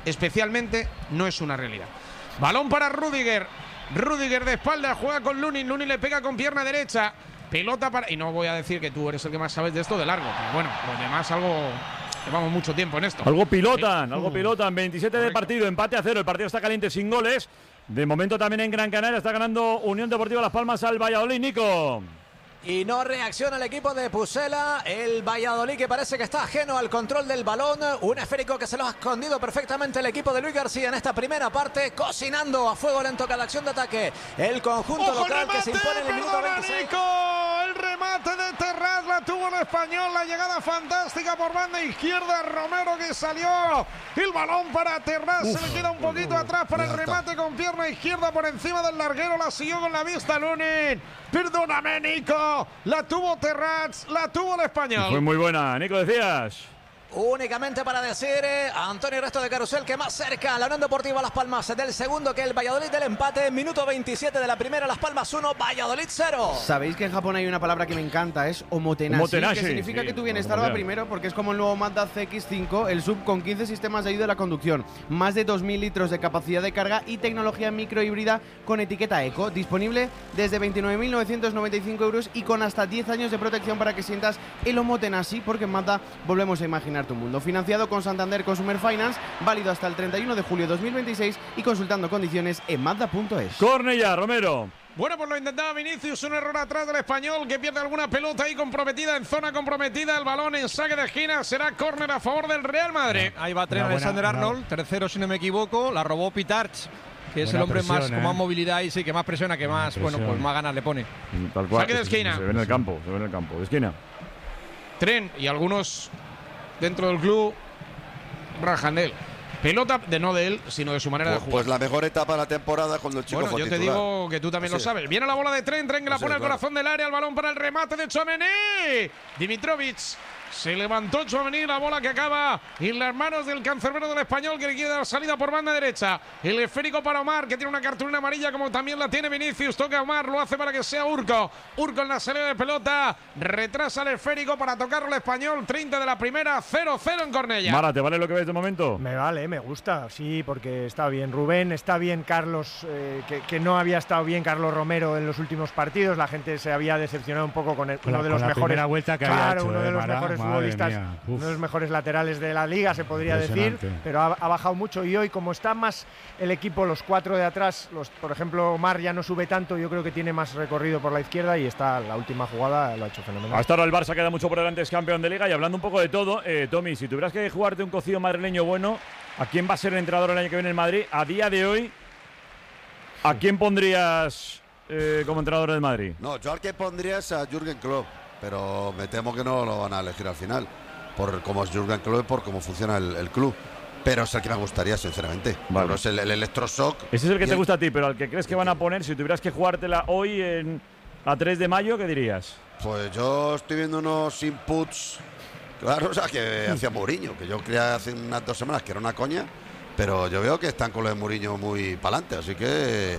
especialmente, no es una realidad. Balón para Rüdiger. Rüdiger de espalda, juega con Lunin. Lunin le pega con pierna derecha. Pelota para... Y no voy a decir que tú eres el que más sabes de esto de largo. Pero bueno, los demás algo... Llevamos mucho tiempo en esto. Algo pilotan. 27 de partido, empate a 0. El partido está caliente sin goles. De momento también en Gran Canaria está ganando Unión Deportiva Las Palmas al Valladolid, Nico. Y no reacciona el equipo de Pucela. El Valladolid, que parece que está ajeno al control del balón. Un esférico que se lo ha escondido perfectamente el equipo de Luis García en esta primera parte, cocinando a fuego lento cada acción de ataque. El conjunto local que se impone en el minuto 26. Nico, el remate de Terraz, la tuvo el Español, la llegada fantástica por banda izquierda, Romero que salió, el balón para Terraz, se le queda un poquito atrás para el remate con pierna izquierda por encima del larguero, la siguió con la vista Lunin. Perdóname, Nico, la tuvo Terraz, la tuvo el Español. Fue muy buena, Nico, decías. Únicamente para decir, Antonio Resto de Carusel, que más cerca la Unión Deportiva Las Palmas del segundo que el Valladolid del empate. Minuto 27 de la primera, Las Palmas 1, Valladolid 0. Sabéis que en Japón hay una palabra que me encanta, es omotenashi, que significa que tu bienestar va primero, porque es como el nuevo Mazda CX-5, el SUV con 15 sistemas de ayuda a la conducción, más de 2.000 litros de capacidad de carga y tecnología microhíbrida con etiqueta eco, disponible desde 29.995 euros y con hasta 10 años de protección para que sientas el omotenashi, porque en Mazda volvemos a imaginar tu mundo. Financiado con Santander Consumer Finance, válido hasta el 31 de julio de 2026 y consultando condiciones en Mazda.es. Cornellà, Romero. Bueno, pues lo intentaba Vinicius, un error atrás del Español que pierde alguna pelota ahí comprometida, en zona comprometida, el balón en saque de esquina, será córner a favor del Real Madrid. Ahí va Trent Alexander-Arnold, tercero si no me equivoco, la robó Pitarch, que es el hombre más con más movilidad y sí, que más presiona, que más, bueno, pues más ganas le pone. Tal cual. Saque de esquina. Se ve en el campo, de esquina. Trent y algunos dentro del club rajan de él. Pelota no de él, sino de su manera de jugar. Pues la mejor etapa de la temporada cuando el chico fue yo te titular. digo que tú también lo sabes. Viene la bola de Trent que la pone al corazón del área, el balón para el remate de Tchouaméni. Dimitrovic. Se levantó Tchouaméni, la bola que acaba en las manos del cancerbero del Español, que le quiere dar salida por banda derecha. El esférico para Omar, que tiene una cartulina amarilla como también la tiene Vinicius. Toca a Omar, lo hace para que sea Urco. Urco en la salida de pelota, retrasa el esférico para tocarlo el Español. 30 de la primera, 0-0 en Cornellà. Mara, ¿te vale lo que ves de momento? Me vale, me gusta, sí, porque está bien Rubén, está bien Carlos, que no había estado bien Carlos Romero en los últimos partidos. La gente se había decepcionado un poco con uno de los mejores. Vuelta que había hecho, uno de los mejores futbolistas, uno de los mejores laterales de la liga, se podría decir, pero ha bajado mucho. Y hoy, como está más el equipo, los cuatro de atrás, por ejemplo, Omar ya no sube tanto, yo creo que tiene más recorrido por la izquierda y está la última jugada, lo ha hecho fenomenal. Hasta ahora el Barça queda mucho por delante, es campeón de liga. Y hablando un poco de todo, Tommy, si tuvieras que jugarte un cocido madrileño bueno, ¿a quién va a ser el entrenador el año que viene en Madrid? A día de hoy, ¿a quién pondrías como entrenador del Madrid? No, yo al que pondría es a Jürgen Klopp, pero me temo que no lo van a elegir al final, por cómo es Jürgen Klopp y por cómo funciona el club. Pero es el que me gustaría, sinceramente. Vale. Pero es el electroshock. Ese es el que te gusta a ti, pero al que crees que van a poner, si tuvieras que jugártela hoy a 3 de mayo, ¿qué dirías? Pues yo estoy viendo unos inputs, claro, o sea, que hacía Mourinho, que yo creía hace unas 2 semanas que era una coña, pero yo veo que están con lo de Mourinho muy para adelante, así que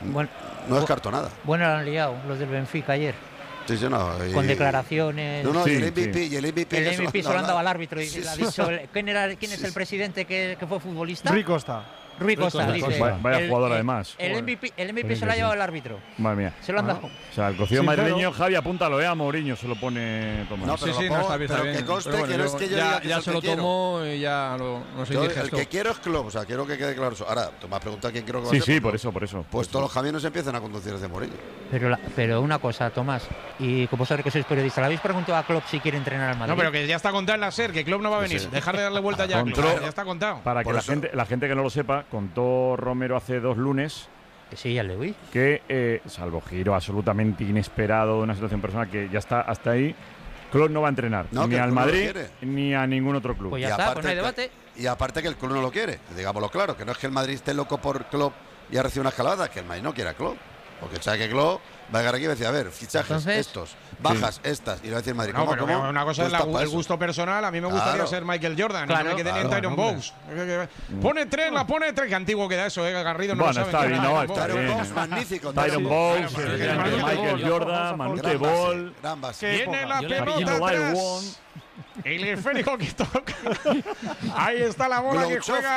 no descarto nada. Bueno, lo han liado los del Benfica ayer. Sí, no, con declaraciones. No, sí, y el MVP se lo han dado al árbitro. Sí, ha dicho, ¿quién es el presidente que fue futbolista? Rui Costa. Rui Costa, dice. Vaya jugador, además. El MVP se lo ha llevado el árbitro. Madre mía. Se lo han dado. O sea, el cocido madrileño, Javi, apúntalo, a Mourinho se lo pone Tomás. No, pero sí, no está bien, está bien. Que conste pero bueno, que no es que yo diga que ya es se el lo que tomo y ya no sé. El que quiero es Klopp, o sea, quiero que quede claro eso. Ahora, tú me has preguntado quién quiero que va a ser. Sí, por eso. Pues todos los caminos empiezan a conducir desde Mourinho. Pero una cosa, Tomás, y como vosotros que sois periodistas, ¿le habéis preguntado a Klopp si quiere entrenar al Madrid? No, pero que ya está contado en la SER, que Klopp no va a venir. Dejar de darle vuelta ya a Klopp, ya está contado. Para que la gente que no lo sepa, contó Romero hace 2 lunes que sí, ya le oí. Que, salvo giro absolutamente inesperado de una situación personal que ya está hasta ahí, Klopp no va a entrenar ni al Madrid ni a ningún otro club. Pues ya está, pues no hay debate. Y aparte que el club no lo quiere, digámoslo claro, que no es que el Madrid esté loco por Klopp y ha recibido una escalada, que el Madrid no quiere a Klopp. Porque sabe que Klopp va a llegar aquí y va a decir, a ver, fichajes estos, bajas estas, y le va a decir Madrid, ¿cómo? Una cosa es el gusto personal, a mí me gustaría ser Michael Jordan, claro, que tenía Tyron Bowes. Pone 3, la pone 3, que antiguo queda eso, Garrido no lo sabe. Tyron Bowes, magnífico. Tyron Bowes, Michael Jordan, Manute Ball. Tiene la pelota atrás. El esférico que toca. Ahí está la bola que juega